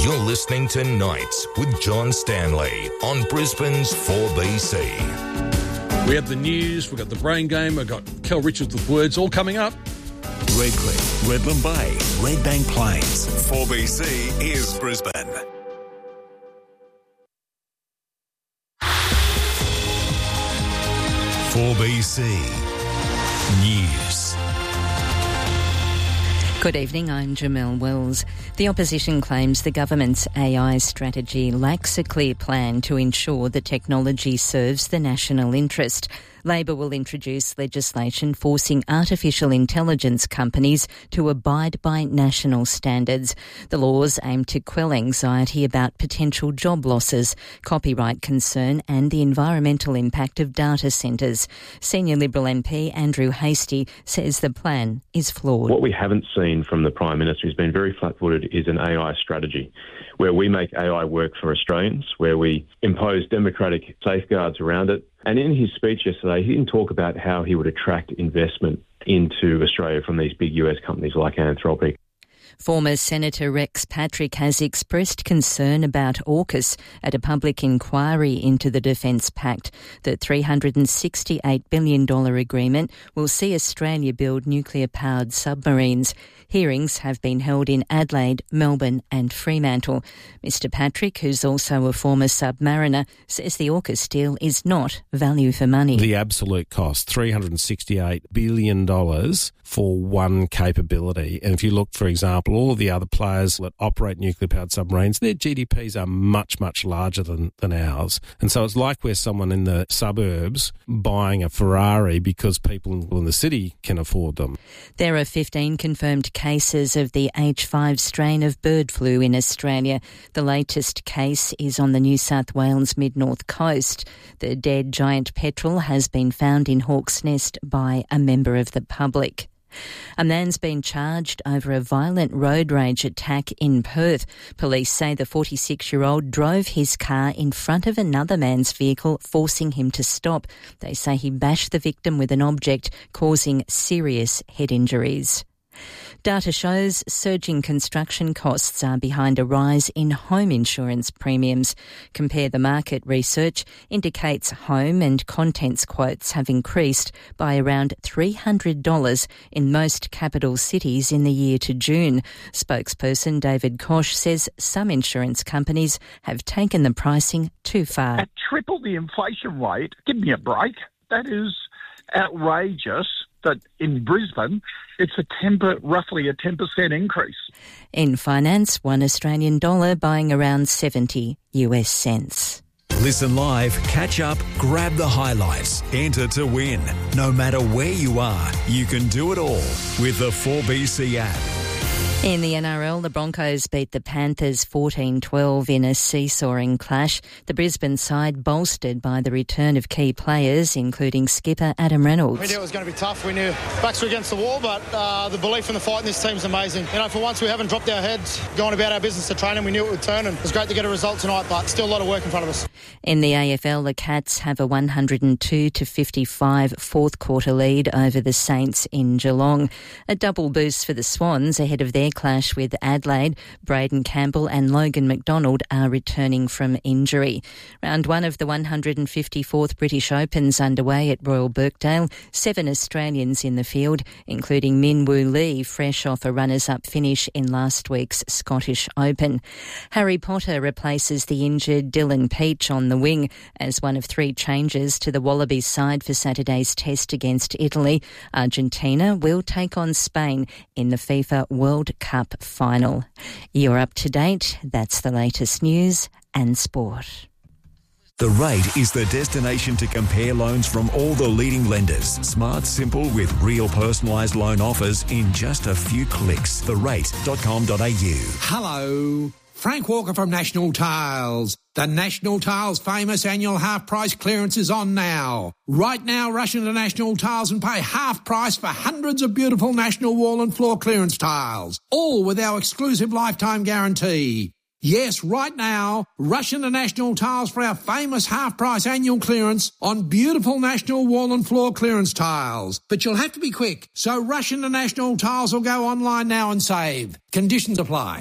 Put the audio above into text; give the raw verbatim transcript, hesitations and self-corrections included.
You're listening to Nights with John Stanley on Brisbane's four B C. We have the news, we've got the brain game, we've got Kel Richards with words, all coming up. Redcliffe, Redland Bay, Redbank Plains. four B C is Brisbane. four B C News. Good evening, I'm Jamelle Wells. The opposition claims the government's A I strategy lacks a clear plan to ensure the technology serves the national interest. Labor will introduce legislation forcing artificial intelligence companies to abide by national standards. The laws aim to quell anxiety about potential job losses, copyright concern and the environmental impact of data centres. Senior Liberal M P Andrew Hastie says the plan is flawed. What we haven't seen from the Prime Minister, who's been very flat-footed, is an A I strategy where we make A I work for Australians, where we impose democratic safeguards around it. And in his speech yesterday, he didn't talk about how he would attract investment into Australia from these big U S companies like Anthropic. Former Senator Rex Patrick has expressed concern about AUKUS at a public inquiry into the Defence Pact. The three hundred sixty-eight billion dollars agreement will see Australia build nuclear-powered submarines. Hearings have been held in Adelaide, Melbourne and Fremantle. Mister Patrick, who's also a former submariner, says the AUKUS deal is not value for money. The absolute cost, three hundred sixty-eight billion dollars for one capability. And if you look, for example, all of the other players that operate nuclear-powered submarines, their G D Ps are much, much larger than, than ours. And so it's like we're someone in the suburbs buying a Ferrari because people in the city can afford them. There are fifteen confirmed cases of the H five strain of bird flu in Australia. The latest case is on the New South Wales mid-north coast. The dead giant petrel has been found in Hawk's Nest by a member of the public. A man's been charged over a violent road rage attack in Perth. Police say the forty-six-year-old drove his car in front of another man's vehicle, forcing him to stop. They say he bashed the victim with an object, causing serious head injuries. Data shows surging construction costs are behind a rise in home insurance premiums. Compare the Market research indicates home and contents quotes have increased by around three hundred dollars in most capital cities in the year to June. Spokesperson David Koch says some insurance companies have taken the pricing too far. At triple the inflation rate, give me a break. That is outrageous. That in Brisbane, it's a ten, roughly a ten percent increase. In finance, one Australian dollar buying around seventy U S cents. Listen live, catch up, grab the highlights, enter to win. No matter where you are, you can do it all with the four B C app. In the N R L, the Broncos beat the Panthers fourteen twelve in a seesawing clash. The Brisbane side bolstered by the return of key players, including skipper Adam Reynolds. We knew it was going to be tough. We knew backs were against the wall, but uh, the belief and the fight in this team is amazing. You know, for once we haven't dropped our heads, going about our business to training. We knew it would turn, and it was great to get a result tonight, but still a lot of work in front of us. In the A F L, the Cats have a one hundred two to fifty-five fourth quarter lead over the Saints in Geelong. A double boost for the Swans ahead of their clash with Adelaide. Braden Campbell and Logan McDonald are returning from injury. Round one of the one hundred fifty-fourth British Open's underway at Royal Birkdale. Seven Australians in the field, including Min Woo Lee, fresh off a runners-up finish in last week's Scottish Open. Harry Potter replaces the injured Dylan Peach on the wing as one of three changes to the Wallabies side for Saturday's test against Italy. Argentina will take on Spain in the FIFA World Cup final. You're up to date. That's the latest news and sport. The Rate is the destination to compare loans from all the leading lenders. Smart, simple, with real personalised loan offers in just a few clicks. the rate dot com dot a u. Hello. Frank Walker from National Tiles. The National Tiles famous annual half-price clearance is on now. Right now, rush into National Tiles and pay half price for hundreds of beautiful National wall and floor clearance tiles, all with our exclusive lifetime guarantee. Yes, right now, rush into National Tiles for our famous half-price annual clearance on beautiful National wall and floor clearance tiles. But you'll have to be quick, so rush into National Tiles or go online now and save. Conditions apply.